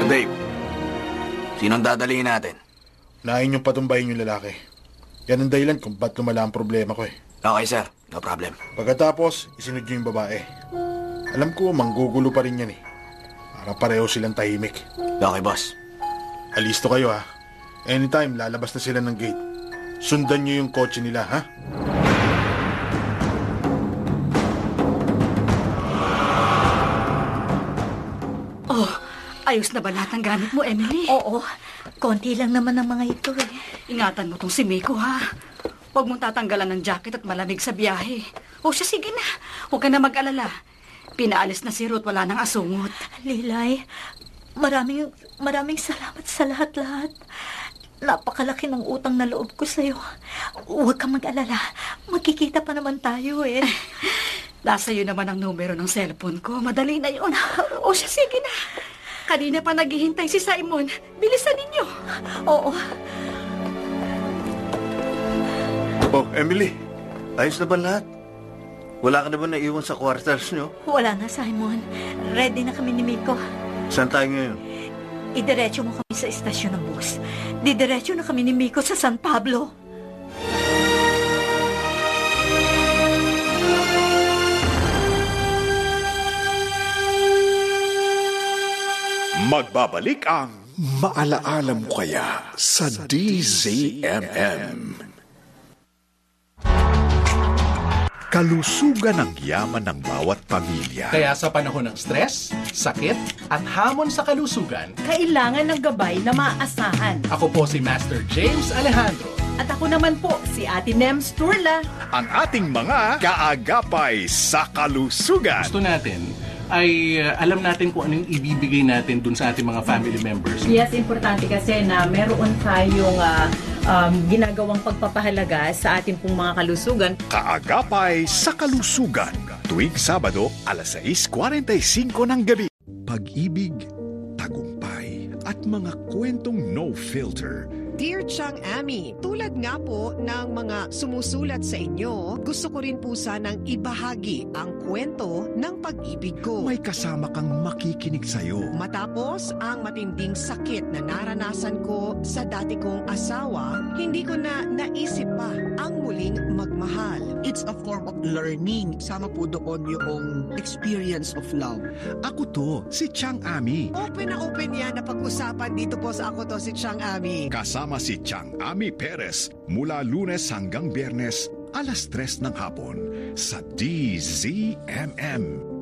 Dave, sinong dadalihin natin? Nain yung patumbahin yung lalaki. Yan ang dahilan kung ba't lumala ang problema ko eh. Okay, sir. No problem. Pagkatapos, isunod niyo yung babae. Alam ko, manggugulo pa rin yan eh. Para pareho silang tahimik. Okay, boss. Alisto kayo ha. Anytime, lalabas na sila ng gate. Sundan niyo yung kotse nila, ha? Oh, ayos na ba lahat ng gamit mo, Emily? Oo, konti lang naman ang mga ito eh. Ingatan mo tong si Miko, ha? Huwag mong tatanggalan ng jacket at malamig sa biyahe. O siya, sige na. Huwag ka na mag-alala. Pinaalis na si Ruth, wala nang asungot. Lilay, maraming salamat sa lahat-lahat. Napakalaki ng utang na loob ko sa'yo. Huwag kang mag-alala. Magkikita pa naman tayo eh. Nasa iyo naman ang numero ng cellphone ko. Madali na yun. O siya, sige na. Kanina pa naghihintay si Simon. Bilisan ninyo. Oo. Oh, Emily, ayos na ba lahat? Wala ka na ba naiwan sa quarters nyo? Wala na, Simon. Ready na kami ni Miko. Saan tayo ngayon? Idiretso mo kami sa istasyon ng bus. Didiretso na kami ni Miko sa San Pablo. Magbabalik ang Maalaala Mo Kaya sa DZMM. Kalusugan ang yaman ng bawat pamilya. Kaya sa panahon ng stress, sakit, at hamon sa kalusugan, kailangan ng gabay na maaasahan. ako po si Master James Alejandro. At ako naman po, si Ate Nems Turla. Ang ating mga kaagapay sa kalusugan. Gusto natin ay alam natin kung anong ibibigay natin dun sa ating mga family members. Yes, importante kasi na meron tayong ginagawang pagpapahalaga sa ating pong mga kalusugan. Kaagapay sa kalusugan. Tuwing Sabado, alas 6:45 ng gabi. Pag-ibig, tagumpay, at mga kwentong no filter. Dear Chang Ami, tulad nga po ng mga sumusulat sa inyo, gusto ko rin po sanang ibahagi ang kwento ng pag-ibig ko. May kasama kang makikinig sa'yo. Matapos ang matinding sakit na naranasan ko sa dati kong asawa, hindi ko na naisip pa ang muling magmahal. It's a form of learning. Sama po doon yung experience of love. Ako to, si Chang Ami. Open na open yan na pag-usapan dito po sa Ako To Si Chang Ami. Kasama si Chang Ami Perez mula Lunes hanggang Biyernes, alas 3 ng hapon sa DZMM.